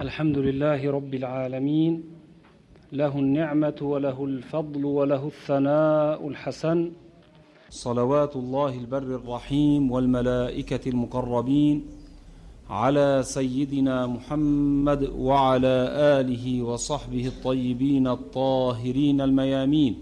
الحمد لله رب العالمين، له النعمة وله الفضل وله الثناء الحسن، صلوات الله البر الرحيم والملائكة المقربين على سيدنا محمد وعلى آله وصحبه الطيبين الطاهرين الميامين.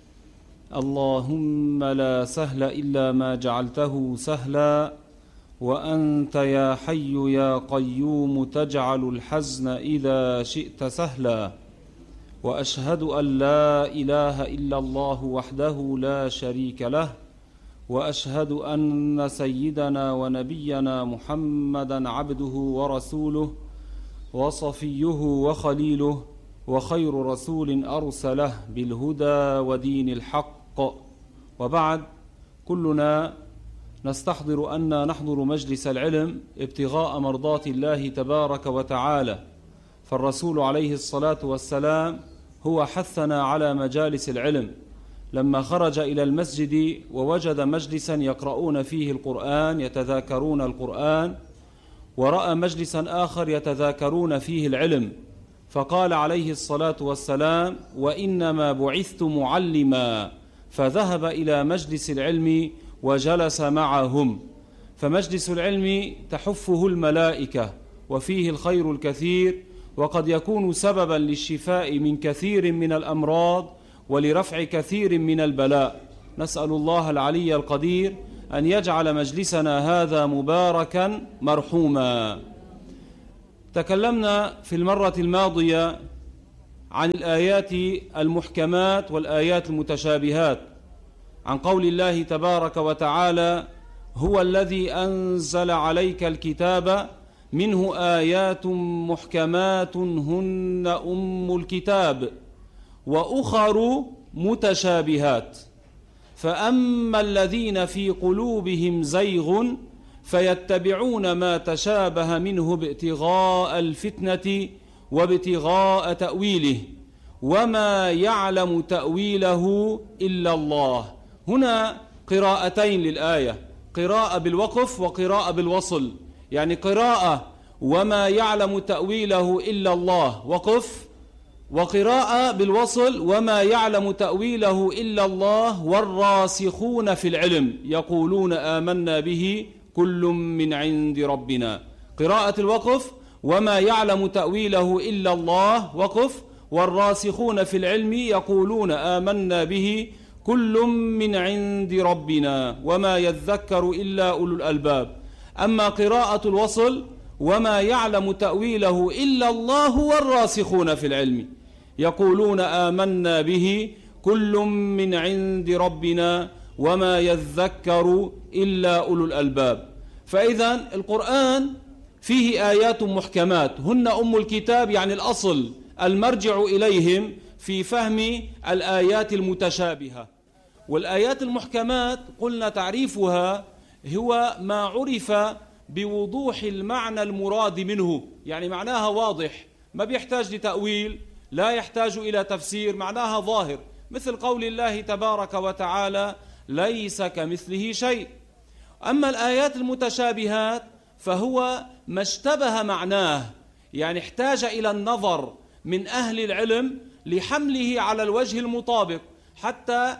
اللهم لا سهل إلا ما جعلته سهلا، وأنت يا حي يا قيوم تجعل الحزن إذا شئت سهلا. وأشهد أن لا إله إلا الله وحده لا شريك له، وأشهد أن سيدنا ونبينا محمدا عبده ورسوله وصفيه وخليله وخير رسول أرسله بالهدى ودين الحق. وبعد، كلنا نستحضر أن نحضر مجلس العلم ابتغاء مرضات الله تبارك وتعالى، فالرسول عليه الصلاة والسلام هو حثنا على مجالس العلم لما خرج إلى المسجد ووجد مجلسا يقرؤون فيه القرآن يتذاكرون القرآن، ورأى مجلسا آخر يتذاكرون فيه العلم، فقال عليه الصلاة والسلام: وإنما بعثت معلما، فذهب إلى مجلس العلم وجلس معهم. فمجلس العلم تحفه الملائكة وفيه الخير الكثير، وقد يكون سببا للشفاء من كثير من الأمراض ولرفع كثير من البلاء. نسأل الله العلي القدير أن يجعل مجلسنا هذا مباركا مرحوما. تكلمنا في المرة الماضية عن الآيات المحكمات والآيات المتشابهات، عن قول الله تبارك وتعالى: هو الذي أنزل عليك الكتاب منه آيات محكمات هن أم الكتاب وأخر متشابهات، فأما الذين في قلوبهم زيغ فيتبعون ما تشابه منه ابتغاء الفتنة وابتغاء تأويله وما يعلم تأويله إلا الله. هنا قراءتين للآية، قراءة بالوقف وقراءة بالوصل، يعني قراءة وما يعلم تأويله إلا الله وقف، وقراءة بالوصل وما يعلم تأويله إلا الله والراسخون في العلم يقولون آمنا به كل من عند ربنا. قراءة الوقف وما يعلم تأويله إلا الله وقف، والراسخون في العلم يقولون آمنا به كل من عند ربنا وما يذكر إلا أولو الألباب. أما قراءة الوصل وما يعلم تأويله إلا الله والراسخون في العلم يقولون آمنا به كل من عند ربنا وما يذكر إلا أولو الألباب. فإذا القرآن فيه آيات محكمات هن أم الكتاب، يعني الأصل المرجع إليهم في فهم الآيات المتشابهة. والآيات المحكمات قلنا تعريفها هو ما عرف بوضوح المعنى المراد منه، يعني معناها واضح ما بيحتاج لتأويل، لا يحتاج إلى تفسير، معناها ظاهر، مثل قول الله تبارك وتعالى: ليس كمثله شيء. أما الآيات المتشابهات فهو ما اشتبه معناه، يعني احتاج إلى النظر من أهل العلم لحمله على الوجه المطابق حتى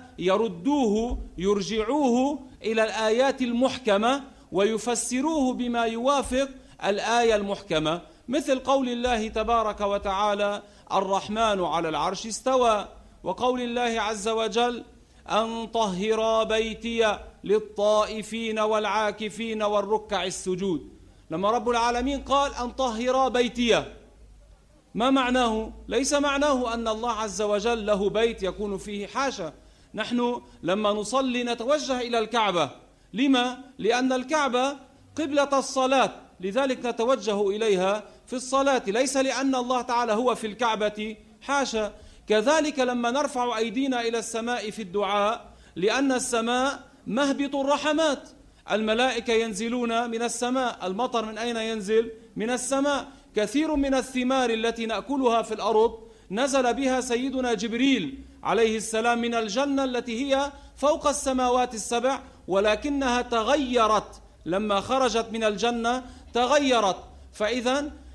يرجعوه إلى الآيات المحكمة ويفسروه بما يوافق الآية المحكمة، مثل قول الله تبارك وتعالى: الرحمن على العرش استوى، وقول الله عز وجل: أن طهر بيتي للطائفين والعاكفين والركع السجود. لما رب العالمين قال أن طهر بيتي، ما معناه؟ ليس معناه أن الله عز وجل له بيت يكون فيه، حاشا. نحن لما نصلي نتوجه إلى الكعبة، لما؟ لأن الكعبة قبلة الصلاة، لذلك نتوجه إليها في الصلاة، ليس لأن الله تعالى هو في الكعبة، حاشا. كذلك لما نرفع أيدينا إلى السماء في الدعاء، لأن السماء مهبط الرحمات، الملائكة ينزلون من السماء، المطر من أين ينزل؟ من السماء. كثير من الثمار التي نأكلها في الأرض نزل بها سيدنا جبريل عليه السلام من الجنة التي هي فوق السماوات السبع، ولكنها تغيرت لما خرجت من الجنة، تغيرت. فإذا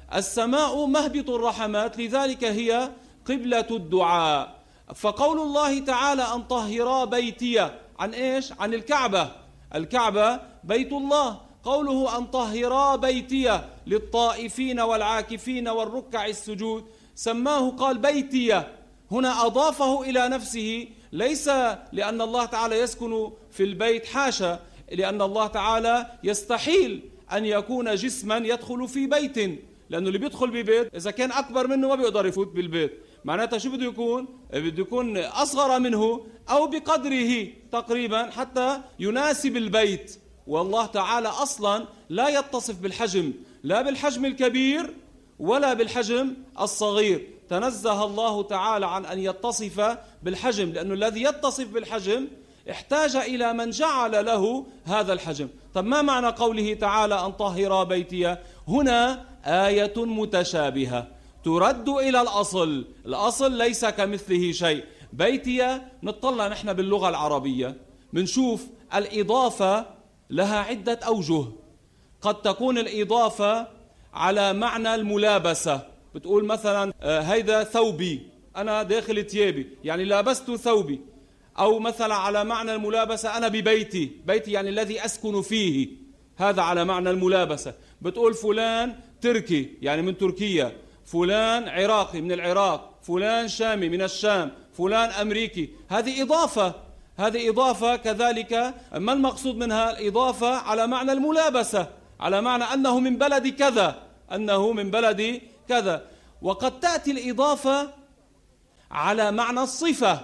السماء مهبط الرحمات، لذلك هي قبلة الدعاء. فقول الله تعالى أن طهرا بيتي عن إيش؟ عن الكعبة. الكعبة بيت الله. قوله أن طهرا بيتي للطائفين والعاكفين والركع السجود، سماه قال بيتي، هنا أضافه إلى نفسه، ليس لأن الله تعالى يسكن في البيت، حاشا، لأن الله تعالى يستحيل أن يكون جسما يدخل في بيت، لأنه اللي بيدخل ببيت إذا كان أكبر منه ما بيقدر يفوت بالبيت، معناتها شو بده يكون؟ بده يكون أصغر منه أو بقدره تقريبا حتى يناسب البيت. والله تعالى أصلا لا يتصف بالحجم، لا بالحجم الكبير ولا بالحجم الصغير، تنزه الله تعالى عن أن يتصف بالحجم، لأنه الذي يتصف بالحجم احتاج إلى من جعل له هذا الحجم. طب ما معنى قوله تعالى أن طهرا بيتي؟ هنا آية متشابهة ترد إلى الأصل. الأصل ليس كمثله شيء. بيتي نطلع نحن باللغة العربية منشوف الإضافة لها عدة أوجه. قد تكون الإضافة على معنى الملابسة، بتقول مثلا هيدا ثوبي، أنا داخل ثيابي يعني لابست ثوبي. أو مثلا على معنى الملابسة أنا ببيتي، بيتي يعني الذي أسكن فيه، هذا على معنى الملابسة. بتقول فلان تركي يعني من تركيا، فلان عراقي من العراق، فلان شامي من الشام، فلان أمريكي. هذه إضافة، هذه إضافة. كذلك ما المقصود منها؟ الإضافة على معنى الملابسة، على معنى أنه من بلد كذا، أنه من بلد كذا. وقد تأتي الإضافة على معنى الصفة،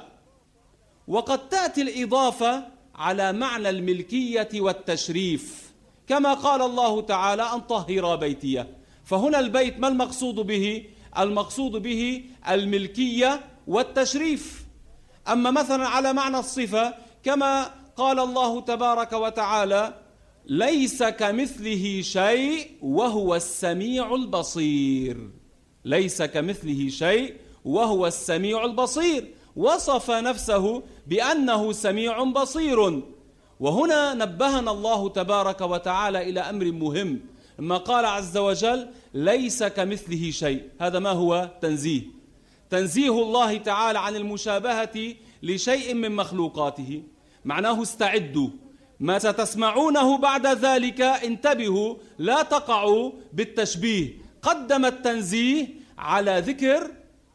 وقد تأتي الإضافة على معنى الملكية والتشريف، كما قال الله تعالى أن طهرا بيتي. فهنا البيت ما المقصود به؟ المقصود به الملكية والتشريف. أما مثلا على معنى الصفة كما قال الله تبارك وتعالى ليس كمثله شيء وهو السميع البصير. ليس كمثله شيء وهو السميع البصير، وصف نفسه بأنه سميع بصير. وهنا نبهنا الله تبارك وتعالى إلى أمر مهم، لما قال عز وجل ليس كمثله شيء. هذا ما هو؟ تنزيه، تنزيه الله تعالى عن المشابهة لشيء من مخلوقاته. معناه استعدوا، ما ستسمعونه بعد ذلك انتبهوا لا تقعوا بالتشبيه. قدم التنزيه على ذكر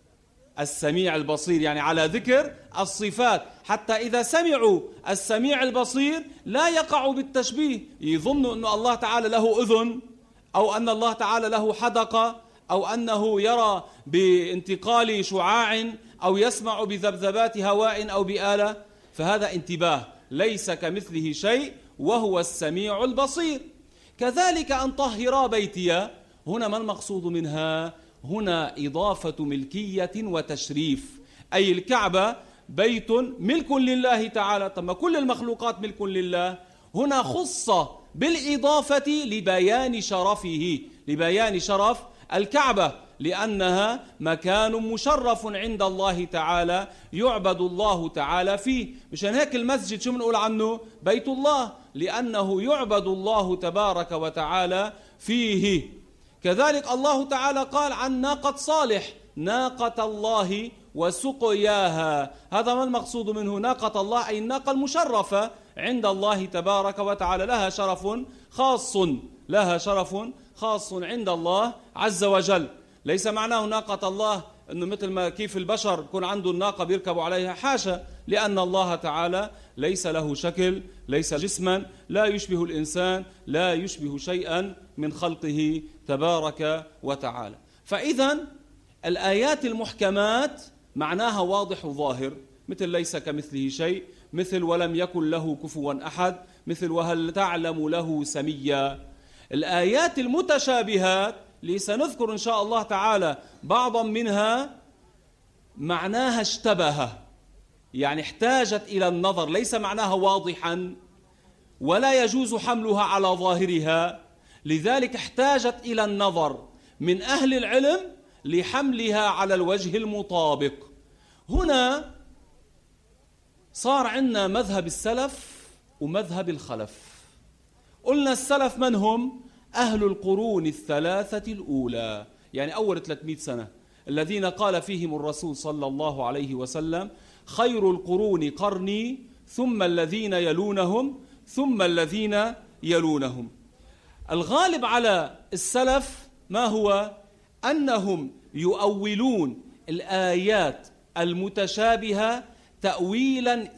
السميع البصير، يعني على ذكر الصفات، حتى إذا سمعوا السميع البصير لا يقعوا بالتشبيه، يظنوا أن الله تعالى له أذن، أو أن الله تعالى له حدقة، أو أنه يرى بانتقال شعاع، أو يسمع بذبذبات هواء أو بآلة. فهذا انتباه، ليس كمثله شيء وهو السميع البصير. كذلك أن طهرا بيتي، هنا ما المقصود منها؟ هنا إضافة ملكية وتشريف، أي الكعبة بيت ملك لله تعالى. طب كل المخلوقات ملك لله، هنا خص بالإضافة لبيان شرفه، لبيان شرف الكعبة، لأنها مكان مشرف عند الله تعالى يعبد الله تعالى فيه. مشان هيك المسجد شو بنقول عنه؟ بيت الله، لأنه يعبد الله تبارك وتعالى فيه. كذلك الله تعالى قال عن ناقة صالح ناقة الله وسقياها. هذا ما المقصود منه؟ ناقة الله أي الناقة المشرفة عند الله تبارك وتعالى، لها شرف خاص، لها شرف خاص عند الله عز وجل. ليس معناه ناقة الله أنه مثل ما كيف البشر يكون عنده الناقة بيركبوا عليها، حاشا، لأن الله تعالى ليس له شكل، ليس جسما، لا يشبه الإنسان، لا يشبه شيئا من خلقه تبارك وتعالى. فإذا الآيات المحكمات معناها واضح وظاهر، مثل ليس كمثله شيء، مثل ولم يكن له كفوا أحد، مثل وهل تعلم له سميا. الآيات المتشابهات اللي سنذكر إن شاء الله تعالى بعضا منها معناها اشتبه، يعني احتاجت إلى النظر، ليس معناها واضحا ولا يجوز حملها على ظاهرها، لذلك احتاجت إلى النظر من أهل العلم لحملها على الوجه المطابق. هنا صار عندنا مذهب السلف ومذهب الخلف. قلنا السلف من هم؟ أهل القرون الثلاثة الأولى، يعني أول 300 سنة، الذين قال فيهم الرسول صلى الله عليه وسلم: خير القرون قرني ثم الذين يلونهم ثم الذين يلونهم. الغالب على السلف ما هو؟ أنهم يؤولون الآيات المتشابهة تأويلا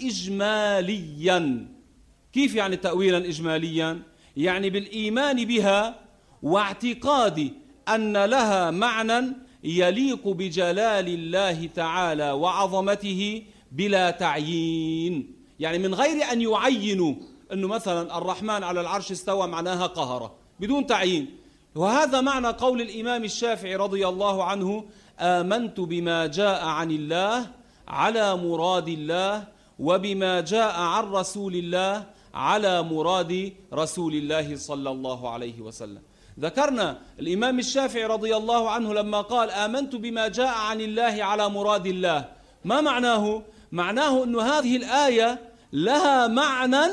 إجماليا. كيف يعني تأويلا إجماليا؟ يعني بالإيمان بها واعتقاد أن لها معنى يليق بجلال الله تعالى وعظمته بلا تعيين، يعني من غير أن يعينوا أنه مثلا الرحمن على العرش استوى معناها قهر، بدون تعيين. وهذا معنى قول الإمام الشافعي رضي الله عنه: آمنت بما جاء عن الله على مراد الله، وبما جاء عن رسول الله على مراد رسول الله صلى الله عليه وسلم. ذكرنا الإمام الشافعي رضي الله عنه لما قال آمنت بما جاء عن الله على مراد الله، ما معناه؟ معناه أن هذه الآية لها معنى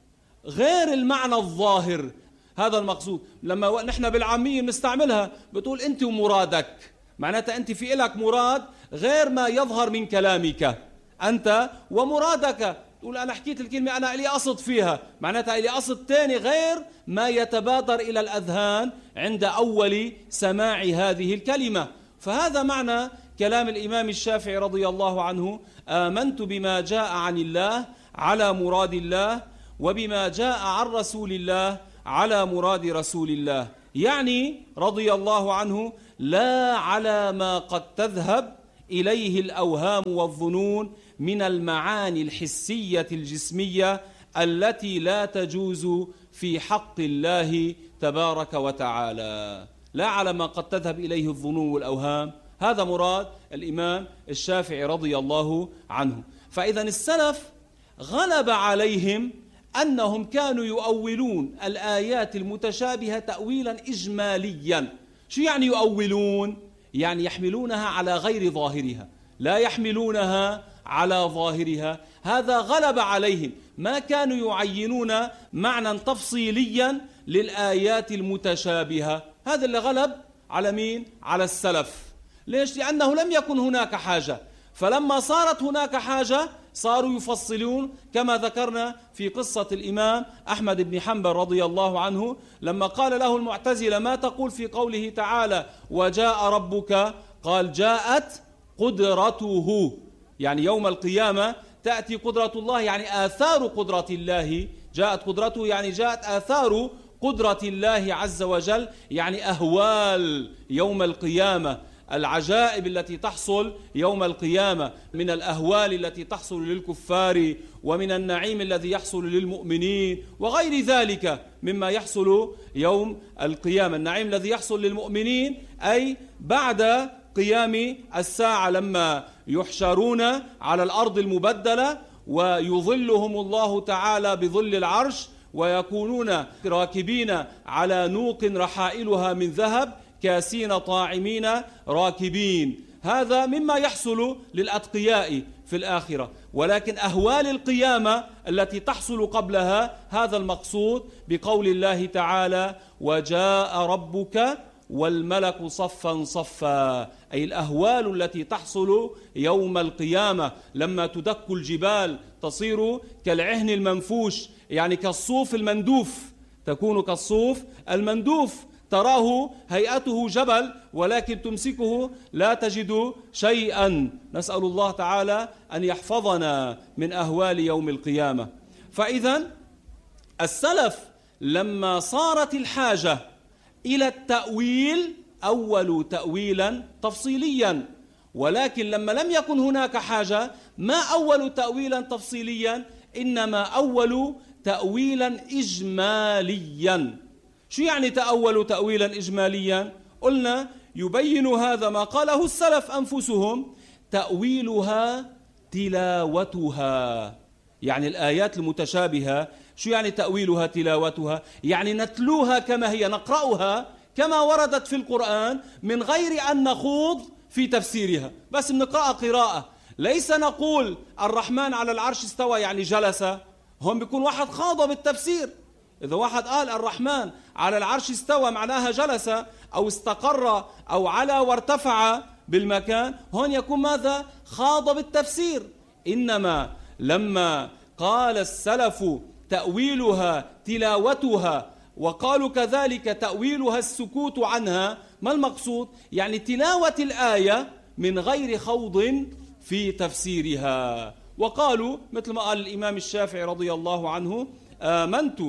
غير المعنى الظاهر. هذا المقصود. لما نحن بالعامية بنستعملها بتقول أنت ومرادك، معناتها أنت في إلك مراد غير ما يظهر من كلامك، أنت ومرادك. تقول أنا حكيت الكلمة أنا لي قصد فيها، معناتها لي قصد تاني غير ما يتبادر إلى الأذهان عند أول سماع هذه الكلمة. فهذا معنى كلام الإمام الشافعي رضي الله عنه: آمنت بما جاء عن الله على مراد الله، وبما جاء عن رسول الله على مراد رسول الله. يعني رضي الله عنه لا على ما قد تذهب إليه الأوهام والظنون من المعاني الحسية الجسمية التي لا تجوز في حق الله تبارك وتعالى. لا على ما قد تذهب إليه الظنون والأوهام، هذا مراد الإمام الشافعي رضي الله عنه. فإذا السلف غلب عليهم أنهم كانوا يؤولون الآيات المتشابهة تأويلا إجماليا. شو يعني يؤولون؟ يعني يحملونها على غير ظاهرها، لا يحملونها على ظاهرها. هذا غلب عليهم، ما كانوا يعينون معنى تفصيليا للآيات المتشابهة. هذا اللي غلب على مين؟ على السلف. ليش؟ لأنه لم يكن هناك حاجة، فلما صارت هناك حاجة صاروا يفصلون، كما ذكرنا في قصة الإمام أحمد بن حنبل رضي الله عنه لما قال له المعتزلة: ما تقول في قوله تعالى وجاء ربك؟ قال: جاءت قدرته، يعني يوم القيامة تأتي قدرة الله، يعني آثار قدرة الله. جاءت قدرته يعني جاءت آثار قدرة الله عز وجل، يعني أهوال يوم القيامة، العجائب التي تحصل يوم القيامة من الأهوال التي تحصل للكفار، ومن النعيم الذي يحصل للمؤمنين، وغير ذلك مما يحصل يوم القيامة. النعيم الذي يحصل للمؤمنين أي بعد قيام الساعة، لما يحشرون على الأرض المبدلة ويظلهم الله تعالى بظل العرش، ويكونون راكبين على نوق رحائلها من ذهب، كاسين طاعمين راكبين. هذا مما يحصل للأتقياء في الآخرة. ولكن أهوال القيامة التي تحصل قبلها هذا المقصود بقول الله تعالى وجاء ربك والملك صفا صفا، أي الأهوال التي تحصل يوم القيامة لما تدك الجبال تصير كالعهن المنفوش، يعني كالصوف المندوف، تكون كالصوف المندوف، تراه هيئته جبل ولكن تمسكه لا تجد شيئا. نسأل الله تعالى أن يحفظنا من أهوال يوم القيامة. فإذا السلف لما صارت الحاجة إلى التأويل أولوا تأويلا تفصيليا، ولكن لما لم يكن هناك حاجة ما أولوا تأويلا تفصيليا، إنما أولوا تأويلا إجماليا. شو يعني تأولوا تأويلا إجماليا؟ قلنا يبين هذا ما قاله السلف أنفسهم: تأويلها تلاوتها، يعني الآيات المتشابهة. شو يعني تأويلها تلاوتها؟ يعني نتلوها كما هي، نقرأها كما وردت في القرآن من غير أن نخوض في تفسيرها، بس بنقرأ قراءة. ليس نقول الرحمن على العرش استوى يعني جلس، هم بيكون واحد خاض بالتفسير، إذا واحد قال الرحمن على العرش استوى معناها جلس أو استقر أو علا وارتفع بالمكان، هون يكون ماذا؟ خاض بالتفسير. إنما لما قال السلف تأويلها تلاوتها، وقالوا كذلك تأويلها السكوت عنها، ما المقصود؟ يعني تلاوة الآية من غير خوض في تفسيرها. وقالوا مثل ما قال الإمام الشافعي رضي الله عنه: آمنت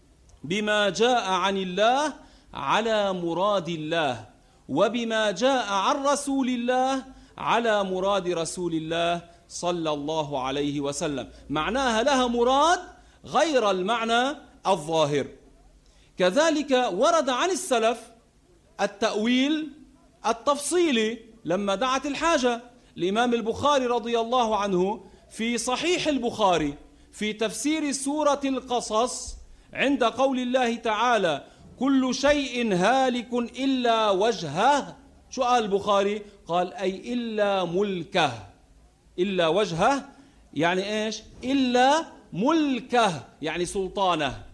بما جاء عن الله على مراد الله، وبما جاء عن رسول الله على مراد رسول الله صلى الله عليه وسلم. معناها لها مراد غير المعنى الظاهر. كذلك ورد عن السلف التأويل التفصيلي لما دعت الحاجة. الإمام البخاري رضي الله عنه في صحيح البخاري في تفسير سورة القصص عند قول الله تعالى: كل شيء هالك إلا وجهه. شو قال البخاري؟ قال: أي إلا ملكه. إلا وجهه يعني إيش؟ إلا ملكه يعني سلطانه.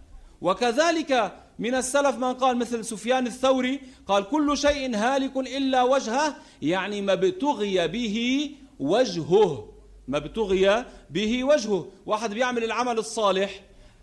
وكذلك من السلف من قال مثل سفيان الثوري قال: كل شيء هالك إلا وجهه، يعني ما ابتغي به وجهه، ما ابتغي به وجهه. واحد بيعمل العمل الصالح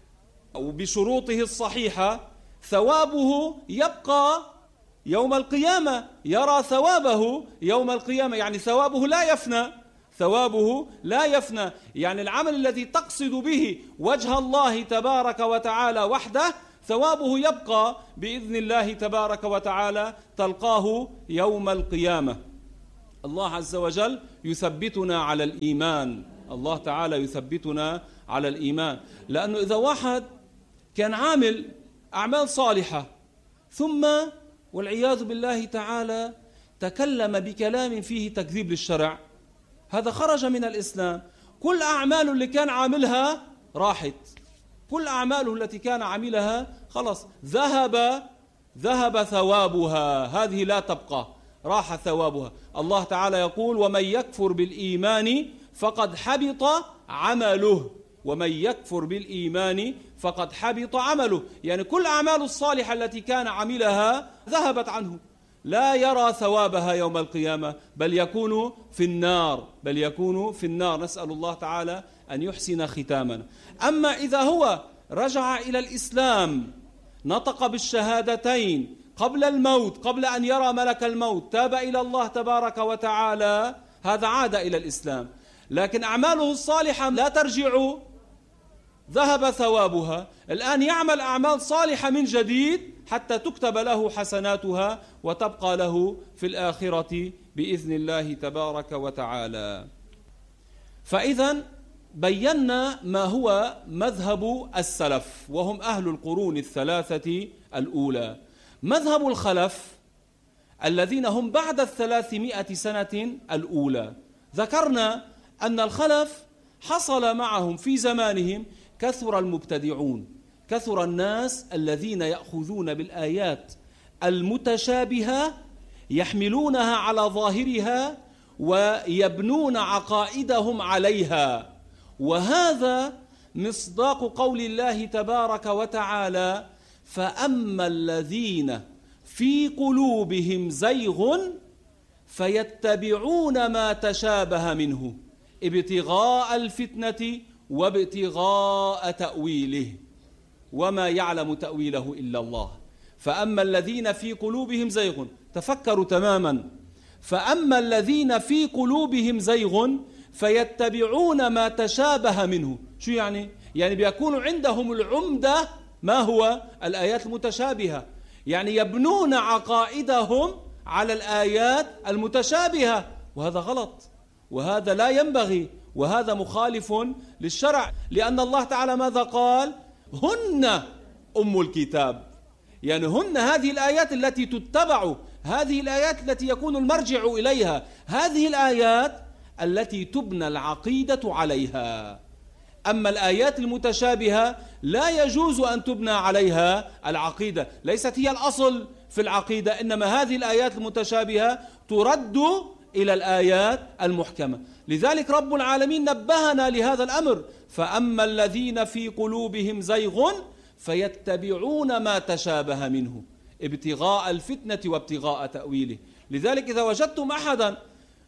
وبشروطه الصحيحة، ثوابه يبقى يوم القيامة، يرى ثوابه يوم القيامة، يعني ثوابه لا يفنى، ثوابه لا يفنى. يعني العمل الذي تقصد به وجه الله تبارك وتعالى وحده ثوابه يبقى بإذن الله تبارك وتعالى، تلقاه يوم القيامة. الله عز وجل يثبتنا على الإيمان، الله تعالى يثبتنا على الإيمان. لأنه إذا واحد كان عامل أعمال صالحة ثم والعياذ بالله تعالى تكلم بكلام فيه تكذيب للشرع، هذا خرج من الإسلام. كل أعماله اللي كان عاملها راحت، كل أعماله التي كان عاملها خلص ذهب ثوابها، هذه لا تبقى، راح ثوابها. الله تعالى يقول: ومن يكفر بالإيمان فقد حبط عمله، ومن يكفر بالإيمان فقد حبط عمله. يعني كل أعماله الصالحة التي كان عملها ذهبت عنه، لا يرى ثوابها يوم القيامة، بل يكون في النار، بل يكون في النار. نسأل الله تعالى أن يحسن ختامنا. أما إذا هو رجع إلى الإسلام، نطق بالشهادتين قبل الموت، قبل أن يرى ملك الموت، تاب إلى الله تبارك وتعالى، هذا عاد إلى الإسلام. لكن أعماله الصالحة لا ترجع، ذهب ثوابها. الآن يعمل أعمال صالحة من جديد حتى تكتب له حسناتها وتبقى له في الآخرة بإذن الله تبارك وتعالى. فإذا بينا ما هو مذهب السلف، وهم أهل القرون الثلاثة الأولى. مذهب الخلف الذين هم بعد 300 سنة الأولى، ذكرنا أن الخلف حصل معهم في زمانهم كثر المبتدعون، كثر الناس الذين يأخذون بالآيات المتشابهة يحملونها على ظاهرها ويبنون عقائدهم عليها. وهذا مصداق قول الله تبارك وتعالى: فأما الذين في قلوبهم زيغ فيتبعون ما تشابه منه ابتغاء الفتنة وابتغاء تأويله وما يعلم تأويله إلا الله. فأما الذين في قلوبهم زيغ، تفكروا تماما، فأما الذين في قلوبهم زيغ فيتبعون ما تشابه منه. شو يعني؟ يعني بيكون عندهم العمدة ما هو؟ الآيات المتشابهة، يعني يبنون عقائدهم على الآيات المتشابهة، وهذا غلط، وهذا لا ينبغي، وهذا مخالف للشرع. لأن الله تعالى ماذا قال؟ هن أم الكتاب، يعني هن هذه الآيات التي تتبع، هذه الآيات التي يكون المرجع إليها، هذه الآيات التي تبنى العقيدة عليها. أما الآيات المتشابهة لا يجوز أن تبنى عليها العقيدة، ليست هي الأصل في العقيدة، إنما هذه الآيات المتشابهة ترد إلى الآيات المحكمة. لذلك رب العالمين نبهنا لهذا الأمر: فأما الذين في قلوبهم زيغ فيتبعون ما تشابه منه ابتغاء الفتنة وابتغاء تأويله. لذلك إذا وجدتم أحدا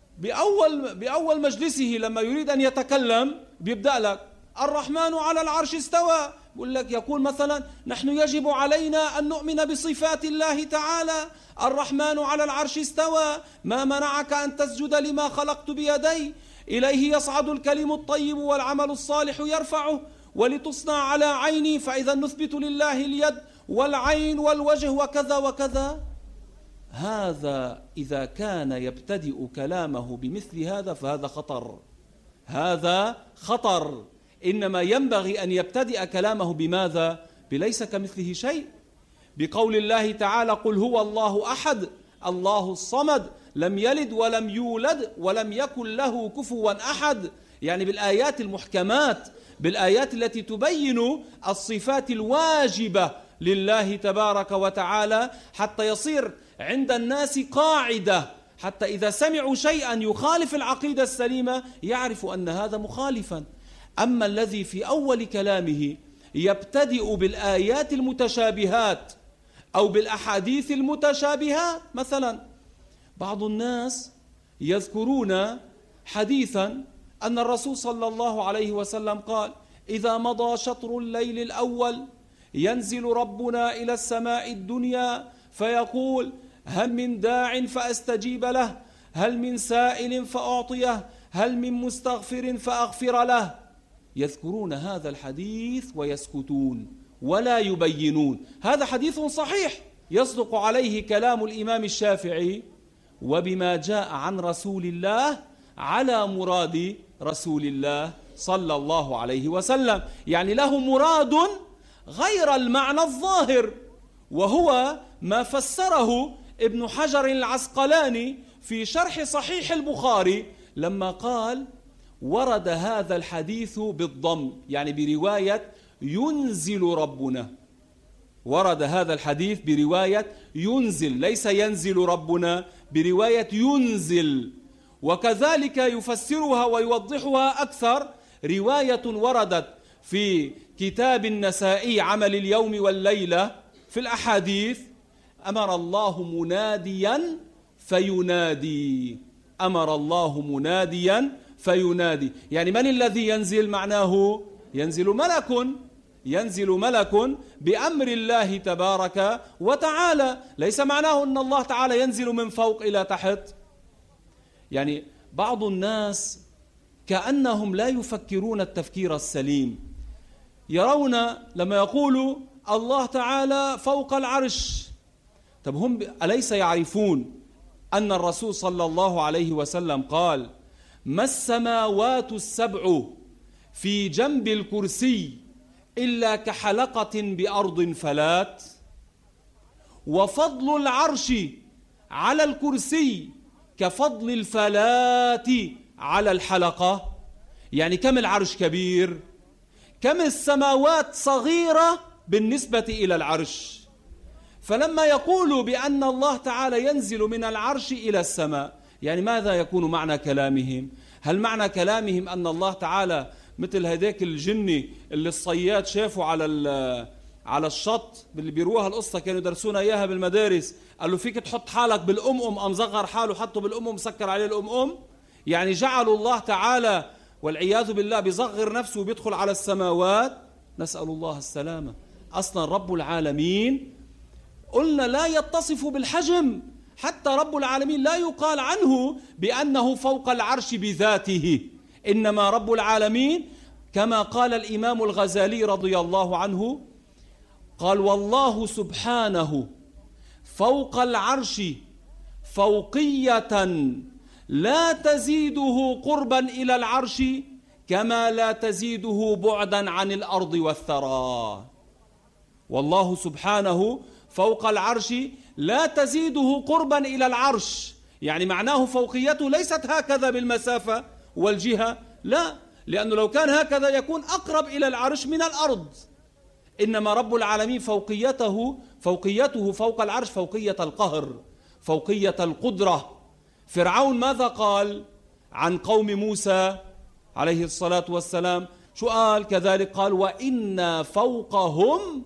بأول مجلسه لما يريد أن يتكلم بيبدأ لك الرحمن على العرش استوى، يقول مثلا نحن يجب علينا أن نؤمن بصفات الله تعالى، الرحمن على العرش استوى، ما منعك أن تسجد لما خلقت بيدي، إليه يصعد الكلم الطيب والعمل الصالح يرفعه، ولتصنع على عيني، فإذا نثبت لله اليد والعين والوجه وكذا وكذا. هذا إذا كان يبتدئ كلامه بمثل هذا فهذا خطر، هذا خطر. إنما ينبغي أن يبتدئ كلامه بماذا؟ بليس كمثله شيء، بقول الله تعالى قل هو الله أحد الله الصمد لم يلد ولم يولد ولم يكن له كفوا أحد، يعني بالآيات المحكمات، بالآيات التي تبين الصفات الواجبة لله تبارك وتعالى، حتى يصير عند الناس قاعدة، حتى إذا سمعوا شيئا يخالف العقيدة السليمة يعرفوا أن هذا مخالفا. أما الذي في أول كلامه يبتدئ بالآيات المتشابهات أو بالأحاديث المتشابهات، مثلا بعض الناس يذكرون حديثا أن الرسول صلى الله عليه وسلم قال إذا مضى شطر الليل الأول ينزل ربنا إلى السماء الدنيا فيقول هل من داع فأستجيب له، هل من سائل فأعطيه، هل من مستغفر فأغفر له. يذكرون هذا الحديث ويسكتون ولا يبينون. هذا حديث صحيح يصدق عليه كلام الإمام الشافعي وبما جاء عن رسول الله على مراد رسول الله صلى الله عليه وسلم، يعني له مراد غير المعنى الظاهر، وهو ما فسره ابن حجر العسقلاني في شرح صحيح البخاري لما قال ورد هذا الحديث بالضم، يعني برواية ينزل ربنا، ورد هذا الحديث برواية ينزل، ليس ينزل ربنا، برواية ينزل. وكذلك يفسرها ويوضحها أكثر رواية وردت في كتاب النسائي عمل اليوم والليلة في الأحاديث أمر الله مناديا فينادي، أمر الله مناديا فينادي، يعني من الذي ينزل؟ معناه ينزل ملك بأمر الله تبارك وتعالى، ليس معناه أن الله تعالى ينزل من فوق إلى تحت. يعني بعض الناس كأنهم لا يفكرون التفكير السليم، يرون لما يقولوا الله تعالى فوق العرش، طب هم أليس يعرفون أن الرسول صلى الله عليه وسلم قال ما السماوات السبع في جنب الكرسي إلا كحلقة بأرض فلات، وفضل العرش على الكرسي كفضل الفلات على الحلقة. يعني كم العرش كبير، كم السماوات صغيرة بالنسبة إلى العرش. فلما يقول بأن الله تعالى ينزل من العرش إلى السماء، يعني ماذا يكون معنى كلامهم؟ هل معنى كلامهم أن الله تعالى مثل هداك الجني اللي الصياد شافه على الشط اللي بيروها القصة كانوا يدرسونا إياها بالمدارس، قال له فيك تحط حالك بالأمم، أم صغر حاله حطه بالأمم سكر عليه الأمم، يعني جعلوا الله تعالى والعياذ بالله بيصغر نفسه وبيدخل على السماوات، نسأل الله السلامة. أصلا رب العالمين قلنا لا يتصف بالحجم، حتى رب العالمين لا يقال عنه بأنه فوق العرش بذاته، إنما رب العالمين كما قال الإمام الغزالي رضي الله عنه قال والله سبحانه فوق العرش فوقية لا تزيده قربا إلى العرش كما لا تزيده بعدا عن الأرض والثرى. والله سبحانه فوق العرش لا تزيده قربا إلى العرش، يعني معناه فوقيته ليست هكذا بالمسافة والجهة، لا، لأنه لو كان هكذا يكون أقرب إلى العرش من الأرض، إنما رب العالمين فوقيته فوق العرش فوقية القهر، فوقية القدرة. فرعون ماذا قال عن قوم موسى عليه الصلاة والسلام؟ شو قال؟ كذلك قال وإنا فوقهم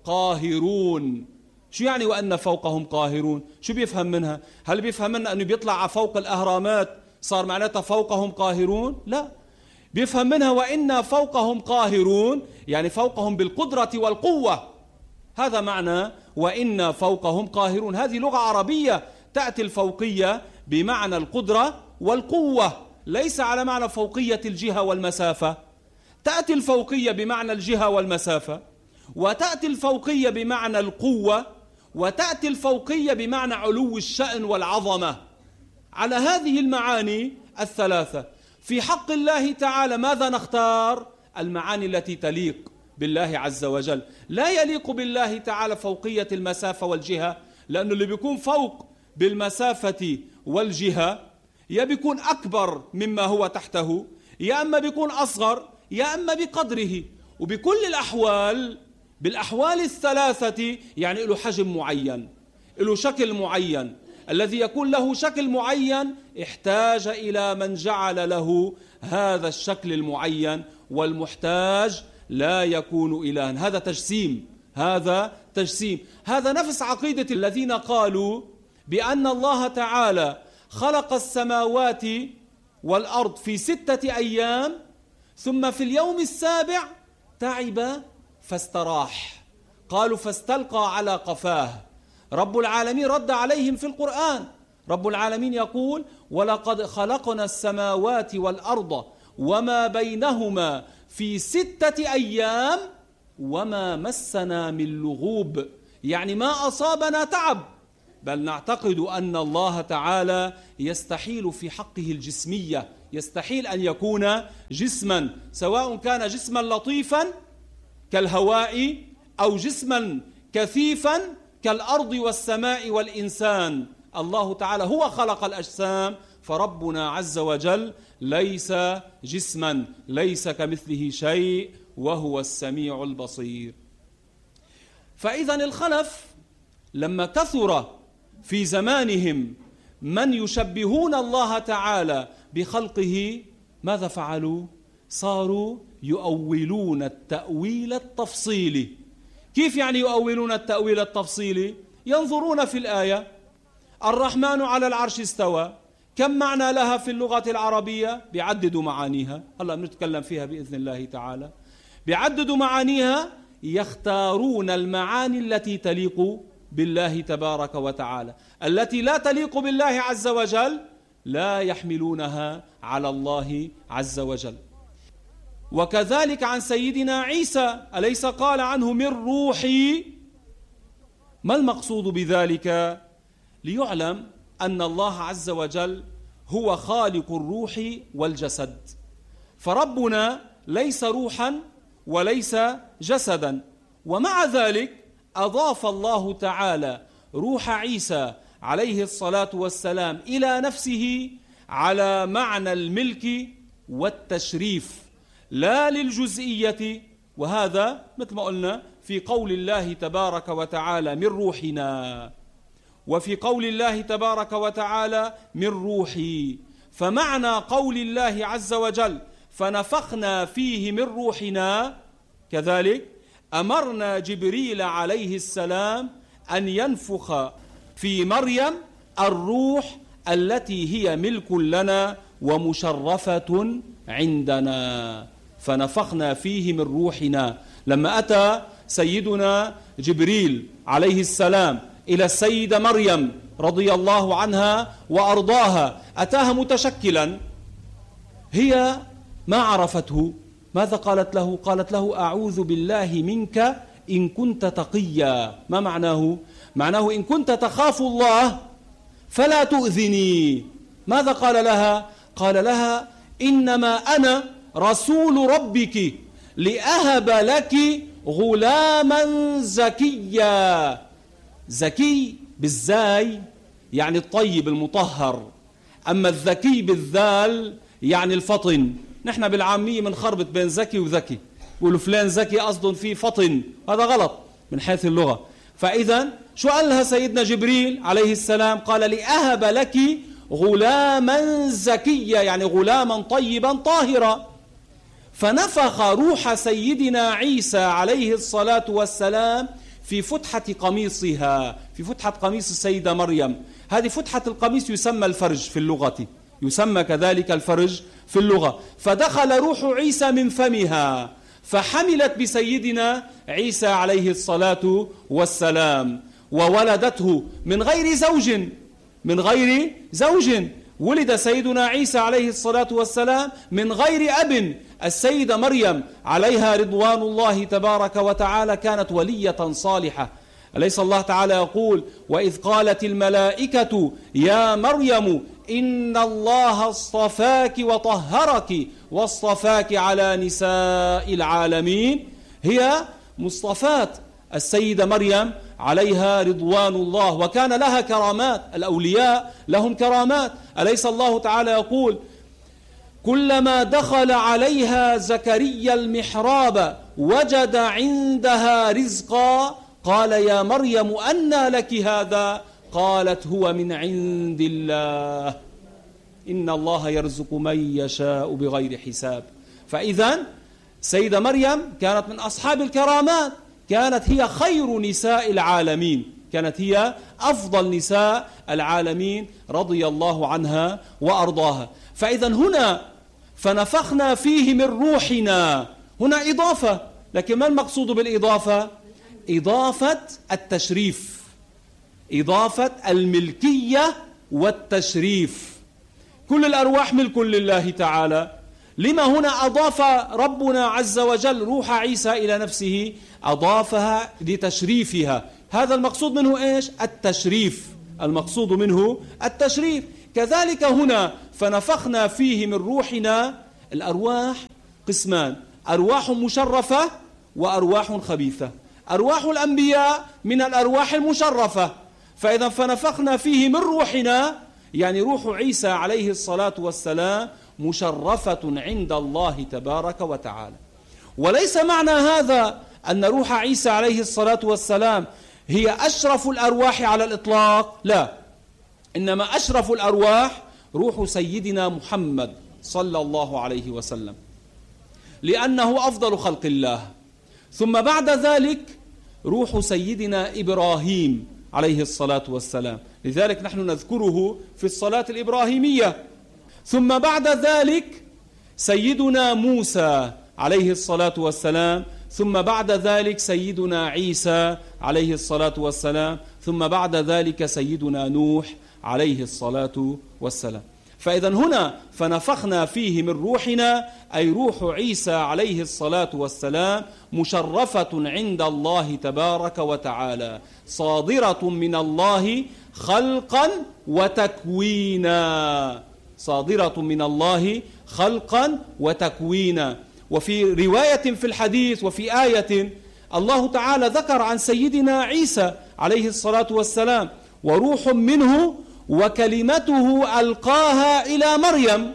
قاهرون. شو يعني وأن فوقهم قاهرون؟ شو بيفهم منها؟ هل بيفهم منها أنه بيطلع فوق الأهرامات صار معناتها فوقهم قاهرون؟ لا، بيفهم منها وإنا فوقهم قاهرون يعني فوقهم بالقدرة والقوة. هذا معنى وإنا فوقهم قاهرون. هذه لغة عربية تأتي الفوقية بمعنى القدرة والقوة، ليس على معنى فوقية الجهة والمسافة. تأتي الفوقية بمعنى الجهة والمسافة، وتأتي الفوقية بمعنى القوة، وتأتي الفوقية بمعنى علو الشأن والعظمة. على هذه المعاني الثلاثة في حق الله تعالى ماذا نختار؟ المعاني التي تليق بالله عز وجل. لا يليق بالله تعالى فوقية المسافة والجهة، لأنه اللي بيكون فوق بالمسافة والجهة يا بيكون أكبر مما هو تحته، يا أما بيكون أصغر، يا أما بقدره. وبكل الأحوال، بالأحوال الثلاثة يعني له حجم معين، له شكل معين. الذي يكون له شكل معين احتاج إلى من جعل له هذا الشكل المعين، والمحتاج لا يكون إلها. هذا تجسيم، هذا تجسيم. هذا نفس عقيدة الذين قالوا بأن الله تعالى خلق السماوات والأرض في 6 أيام ثم في اليوم السابع تعب فاستراح. قالوا فاستلقى على قفاه. رب العالمين رد عليهم في القرآن. رب العالمين يقول ولقد خلقنا السماوات والأرض وما بينهما في 6 أيام وما مسنا من لغوب، يعني ما أصابنا تعب. بل نعتقد أن الله تعالى يستحيل في حقه الجسمية، يستحيل أن يكون جسما، سواء كان جسما لطيفا كالهواء أو جسما كثيفا كالأرض والسماء والإنسان. الله تعالى هو خلق الأجسام، فربنا عز وجل ليس جسما، ليس كمثله شيء، وهو السميع البصير. فإذا الخلف لما كثر في زمانهم من يشبهون الله تعالى بخلقه ماذا فعلوا؟ صاروا يؤولون التأويل التفصيلي. كيف يعني يؤولون التأويل التفصيلي؟ ينظرون في الآية الرحمن على العرش استوى، كم معنى لها في اللغة العربية؟ بيعددوا معانيها، هلأ بنتكلم فيها بإذن الله تعالى. بيعددوا معانيها، يختارون المعاني التي تليق بالله تبارك وتعالى. التي لا تليق بالله عز وجل لا يحملونها على الله عز وجل. وكذلك عن سيدنا عيسى، أليس قال عنه من روحي؟ ما المقصود بذلك؟ ليعلم أن الله عز وجل هو خالق الروح والجسد، فربنا ليس روحا وليس جسدا. ومع ذلك أضاف الله تعالى روح عيسى عليه الصلاة والسلام إلى نفسه على معنى الملك والتشريف لا للجزئية. وهذا مثل ما قلنا في قول الله تبارك وتعالى من روحنا، وفي قول الله تبارك وتعالى من روحي. فمعنى قول الله عز وجل فنفخنا فيه من روحنا، كذلك أمرنا جبريل عليه السلام أن ينفخ في مريم الروح التي هي ملك لنا ومشرفة عندنا. فنفخنا فيه من روحنا. لما أتى سيدنا جبريل عليه السلام إلى السيدة مريم رضي الله عنها وأرضاها، أتاها متشكلا، هي ما عرفته. ماذا قالت له؟ قالت له أعوذ بالله منك إن كنت تقيا. ما معناه؟ معناه إن كنت تخاف الله فلا تؤذني. ماذا قال لها؟ قال لها إنما أنا رسول ربك لأهب لك غلاما زكيا. زكي بالزاي يعني الطيب المطهر، أما الذكي بالذال يعني الفطن. نحن بالعامية منخربط بين ذكي وذكي، يقولوا فلان ذكي قصدهم فيه فطن، هذا غلط من حيث اللغة. فإذا شو قال لها سيدنا جبريل عليه السلام؟ قال لأهب لك غلاما زكيا يعني غلاما طيبا طاهرا. فنفخ روح سيدنا عيسى عليه الصلاة والسلام في فتحة قميصها، في فتحة قميص السيدة مريم. هذه فتحة القميص يسمى الفرج في اللغة، يسمى كذلك الفرج في اللغة. فدخل روح عيسى من فمها فحملت بسيدنا عيسى عليه الصلاة والسلام، وولدته من غير زوج، من غير زوج. ولد سيدنا عيسى عليه الصلاة والسلام من غير أب. السيدة مريم عليها رضوان الله تبارك وتعالى كانت ولية صالحة. أليس الله تعالى يقول: وإذ قالت الملائكة يا مريم إن الله اصطفاك وطهرك واصطفاك على نساء العالمين. هي مصطفاة السيدة مريم عليها رضوان الله، وكان لها كرامات. الأولياء لهم كرامات. أليس الله تعالى يقول: كلما دخل عليها زكريا المحراب وجد عندها رزقا قال يا مريم أنى لك هذا؟ قالت هو من عند الله إن الله يرزق من يشاء بغير حساب. فإذا سيدة مريم كانت من أصحاب الكرامات، كانت هي خير نساء العالمين، كانت هي أفضل نساء العالمين رضي الله عنها وأرضاها. فإذا هنا فنفخنا فيه من روحنا، هنا إضافة، لكن ما المقصود بالإضافة؟ إضافة التشريف، إضافة الملكية والتشريف. كل الأرواح ملك لله تعالى. لما هنا أضاف ربنا عز وجل روح عيسى إلى نفسه؟ أضافها لتشريفها. هذا المقصود منه إيش؟ التشريف، المقصود منه التشريف. كذلك هنا فنفخنا فيه من روحنا. الأرواح قسمان: أرواح مشرفة وأرواح خبيثة. أرواح الأنبياء من الأرواح المشرفة. فإذا فنفخنا فيه من روحنا يعني روح عيسى عليه الصلاة والسلام مشرفة عند الله تبارك وتعالى. وليس معنى هذا أن روح عيسى عليه الصلاة والسلام هي أشرف الأرواح على الإطلاق، لا، إنما أشرف الأرواح روح سيدنا محمد صلى الله عليه وسلم، لأنه أفضل خلق الله. ثم بعد ذلك روح سيدنا إبراهيم عليه الصلاة والسلام، لذلك نحن نذكره في الصلاة الإبراهيمية. ثم بعد ذلك سيدنا موسى عليه الصلاة والسلام، ثم بعد ذلك سيدنا عيسى عليه الصلاة والسلام، ثم بعد ذلك سيدنا نوح عليه الصلاة والسلام. فإذا هنا فنفخنا فيه من روحنا أي روح عيسى عليه الصلاة والسلام مشرفة عند الله تبارك وتعالى، صادرة من الله خلقا وتكوينا، صادرة من الله خلقا وتكوينا. وفي رواية في الحديث وفي آية الله تعالى ذكر عن سيدنا عيسى عليه الصلاة والسلام: وروح منه وكلمته ألقاها إلى مريم،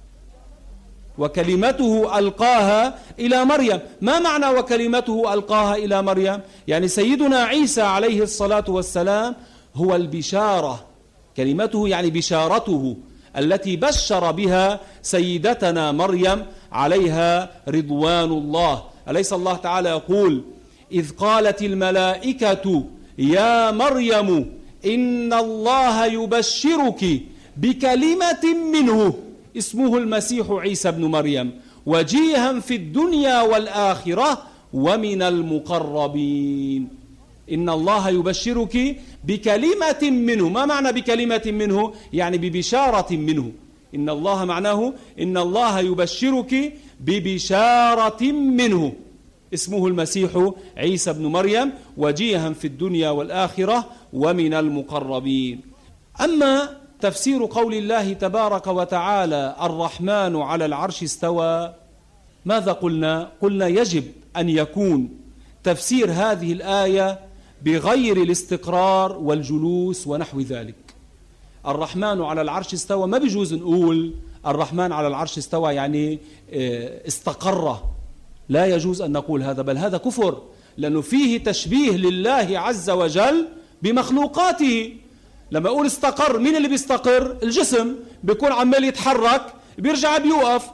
وكلمته ألقاها إلى مريم. ما معنى وكلمته ألقاها إلى مريم؟ يعني سيدنا عيسى عليه الصلاة والسلام هو البشارة، كلمته يعني بشارته التي بشر بها سيدتنا مريم عليها رضوان الله. أليس الله تعالى يقول: إذ قالت الملائكة يا مريم إن الله يبشرك بكلمة منه اسمه المسيح عيسى بن مريم وجيها في الدنيا والآخرة ومن المقربين. إن الله يبشرك بكلمة منه. ما معنى بكلمة منه؟ يعني ببشارة منه. إن الله معناه إن الله يبشرك ببشارة منه اسمه المسيح عيسى بن مريم وجيها في الدنيا والآخرة ومن المقربين. أما تفسير قول الله تبارك وتعالى الرحمن على العرش استوى، ماذا قلنا؟ قلنا يجب أن يكون تفسير هذه الآية بغير الاستقرار والجلوس ونحو ذلك. الرحمن على العرش استوى ما بيجوز نقول الرحمن على العرش استوى يعني استقر، لا يجوز أن نقول هذا، بل هذا كفر، لأنه فيه تشبيه لله عز وجل بمخلوقاته. لما أقول استقر، مين اللي بيستقر؟ الجسم بيكون عمال يتحرك بيرجع بيوقف،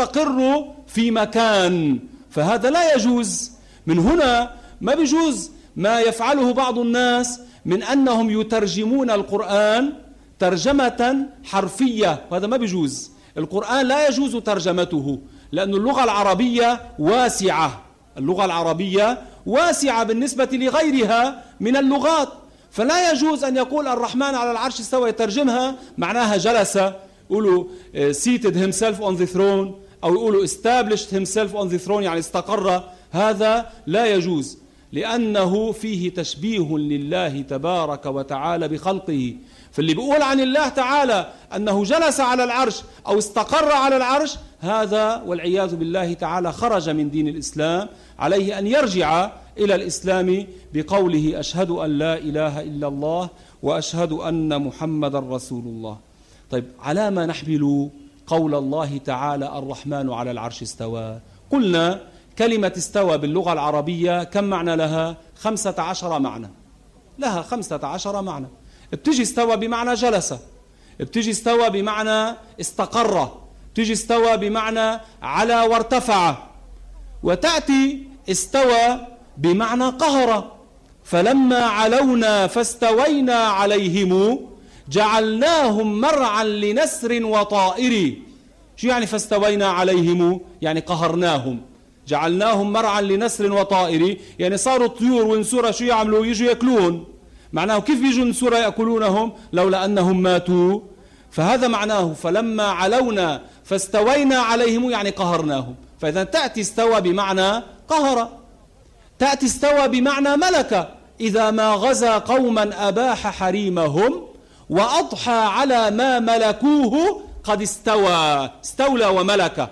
يستقر في مكان، فهذا لا يجوز. من هنا ما بيجوز ما يفعله بعض الناس من أنهم يترجمون القرآن ترجمة حرفية، وهذا ما بيجوز. القرآن لا يجوز ترجمته، لأن اللغة العربية واسعة، اللغة العربية واسعة بالنسبة لغيرها من اللغات، فلا يجوز أن يقول الرحمن على العرش استوى يترجمها معناها جلس، يقولوا seated himself on the throne، أو يقولوا established himself on the throne يعني استقر. هذا لا يجوز، لأنه فيه تشبيه لله تبارك وتعالى بخلقه. فاللي بيقول عن الله تعالى أنه جلس على العرش أو استقر على العرش، هذا والعياذ بالله تعالى خرج من دين الإسلام. عليه أن يرجع إلى الإسلام بقوله أشهد أن لا إله إلا الله وأشهد أن محمد رسول الله. طيب، على ما نحمل قول الله تعالى الرحمن على العرش استوى؟ قلنا كلمة استوى باللغة العربية كم معنى لها؟ 15 معنى، لها 15 معنى. بتجي استوى بمعنى جلس، بتجي استوى بمعنى استقر، بتجي استوى بمعنى على وارتفع، وتأتي استوى بمعنى قهر. فلما علونا فاستوينا عليهم جعلناهم مرعا لنسر وطائر. شو يعني فاستوينا عليهم؟ يعني قهرناهم، جعلناهم مرعا لنسر وطائر، يعني صاروا الطيور ونسورة شو يعملوا؟ يجوا يأكلون. معناه كيف يجوا نسورة يأكلونهم؟ لولا أنهم ماتوا. فهذا معناه فلما علونا فاستوينا عليهم يعني قهرناهم. فإذا تأتي استوى بمعنى قهر، تأتي استوى بمعنى ملك، إذا ما غزا قوما أباح حريمهم وأضحى على ما ملكوه قد استوى، استولى وملك.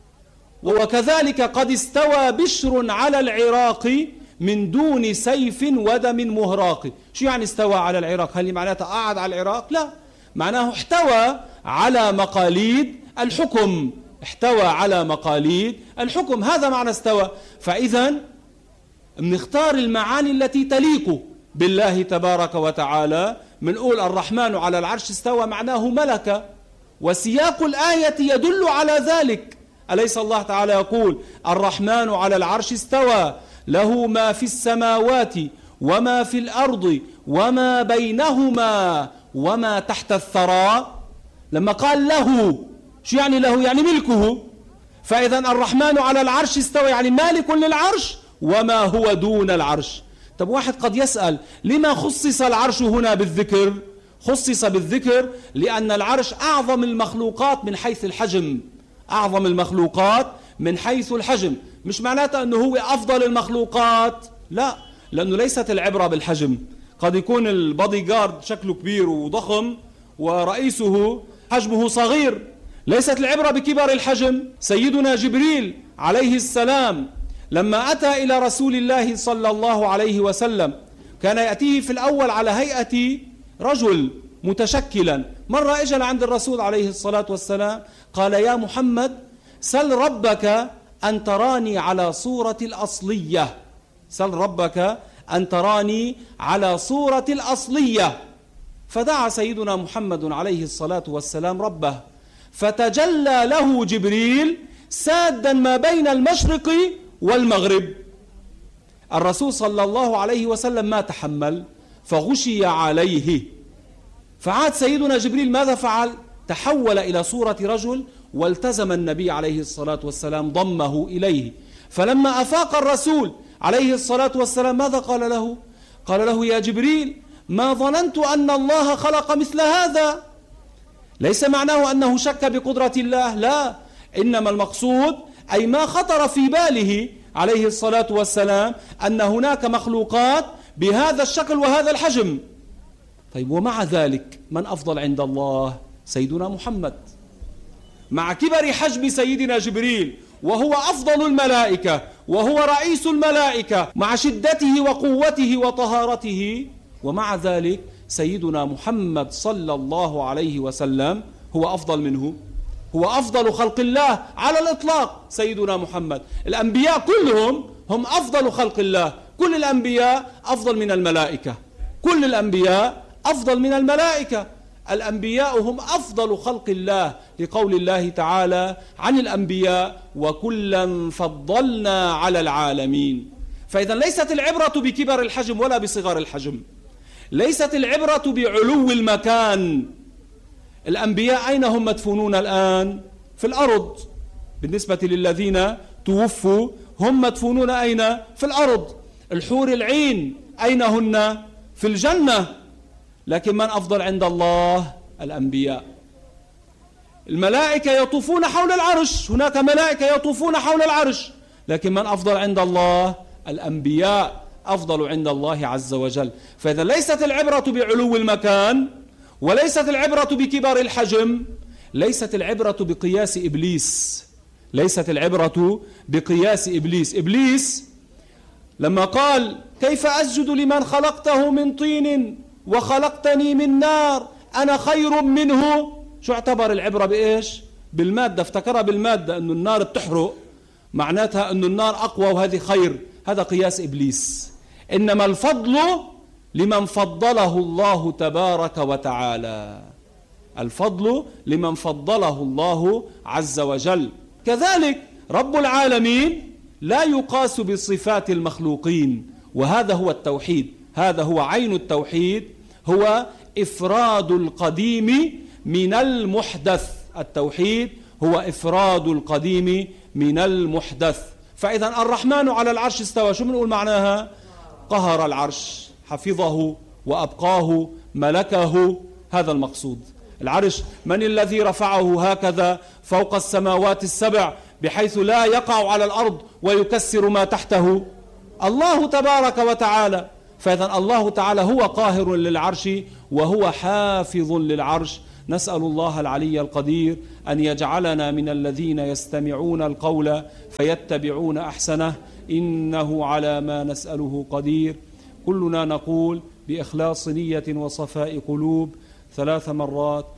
وكذلك قد استوى بشر على العراق من دون سيف ودم مهراق. شو يعني استوى على العراق؟ هل معناتها قعد على العراق؟ لا، معناه احتوى على مقاليد الحكم، احتوى على مقاليد الحكم، هذا معنى استوى. فإذا بنختار المعاني التي تليق بالله تبارك وتعالى. منقول الرحمن على العرش استوى معناه ملك، وسياق الآية يدل على ذلك. أليس الله تعالى يقول الرحمن على العرش استوى له ما في السماوات وما في الأرض وما بينهما وما تحت الثرى؟ لما قال له، شو يعني له؟ يعني ملكه. فإذا الرحمن على العرش استوى يعني مالك للعرش وما هو دون العرش. طب واحد قد يسأل لما خصص العرش هنا بالذكر؟ خصص بالذكر لأن العرش أعظم المخلوقات من حيث الحجم، أعظم المخلوقات من حيث الحجم. مش معناته أنه هو أفضل المخلوقات، لا، لأنه ليست العبرة بالحجم. قد يكون البادي جارد شكله كبير وضخم ورئيسه حجمه صغير، ليست العبرة بكبر الحجم. سيدنا جبريل عليه السلام لما أتى إلى رسول الله صلى الله عليه وسلم كان يأتيه في الأول على هيئة رجل متشكلا. مرة إجا عند الرسول عليه الصلاة والسلام قال يا محمد سل ربك أن تراني على صورة الأصلية، سل ربك أن تراني على صورة الأصلية. فدعا سيدنا محمد عليه الصلاة والسلام ربه، فتجلى له جبريل سادا ما بين المشرق والمغرب. الرسول صلى الله عليه وسلم ما تحمل فغشي عليه، فعاد سيدنا جبريل ماذا فعل؟ تحول إلى صورة رجل والتزم النبي عليه الصلاة والسلام ضمه إليه. فلما أفاق الرسول عليه الصلاة والسلام ماذا قال له؟ قال له يا جبريل ما ظننت أن الله خلق مثل هذا. ليس معناه أنه شك بقدرة الله، لا، إنما المقصود أي ما خطر في باله عليه الصلاة والسلام أن هناك مخلوقات بهذا الشكل وهذا الحجم. طيب، ومع ذلك من أفضل عند الله؟ سيدنا محمد، مع كبر حجم سيدنا جبريل وهو أفضل الملائكة وهو رئيس الملائكة، مع شدته وقوته وطهارته، ومع ذلك سيدنا محمد صلى الله عليه وسلم هو أفضل منه، هو أفضل خلق الله على الإطلاق. سيدنا محمد، الأنبياء كلهم هم أفضل خلق الله، كل الأنبياء أفضل من الملائكة، كل الأنبياء أفضل من الملائكة. الأنبياء هم أفضل خلق الله لقول الله تعالى عن الأنبياء وكلا فضلنا على العالمين. فإذا ليست العبرة بكبر الحجم ولا بصغر الحجم، ليست العبرة بعلو المكان. الأنبياء أين هم مدفونون الآن؟ في الأرض. بالنسبة للذين توفوا هم مدفونون أين؟ في الأرض. الحور العين أين هن؟ في الجنة. لكن من أفضل عند الله؟ الأنبياء. الملائكة يطوفون حول العرش، هناك ملائكة يطوفون حول العرش، لكن من أفضل عند الله؟ الأنبياء أفضل عند الله عز وجل. فإذا ليست العبرة بعلو المكان، وليست العبرة بكبر الحجم، ليست العبرة بقياس إبليس، ليست العبرة بقياس إبليس. إبليس لما قال كيف أسجد لمن خلقته من طين وخلقتني من نار أنا خير منه، شو اعتبر العبرة بإيش؟ بالمادة، افتكرها بالمادة، أنه النار بتحرق، معناتها أنه النار أقوى وهذه خير. هذا قياس إبليس. إنما الفضل لمن فضله الله تبارك وتعالى، الفضل لمن فضله الله عز وجل. كذلك رب العالمين لا يقاس بصفات المخلوقين، وهذا هو التوحيد، هذا هو عين التوحيد، هو إفراد القديم من المحدث. التوحيد هو إفراد القديم من المحدث. فإذا الرحمن على العرش استوى، شو بنقول معناها؟ قهر العرش، حفظه وأبقاه، ملكه، هذا المقصود. العرش من الذي رفعه هكذا فوق السماوات السبع بحيث لا يقع على الأرض ويكسر ما تحته؟ الله تبارك وتعالى. فإذا الله تعالى هو قاهر للعرش وهو حافظ للعرش. نسأل الله العلي القدير أن يجعلنا من الذين يستمعون القول فيتبعون أحسنه، إنه على ما نسأله قدير. كلنا نقول بإخلاص نية وصفاء قلوب 3 مرات